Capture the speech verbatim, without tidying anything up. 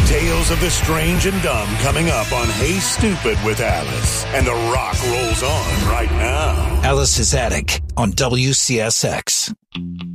Tales of the strange and dumb coming up on Hey Stupid with Alice. And The Rock rolls on right now. Alice's Attic on W C S X.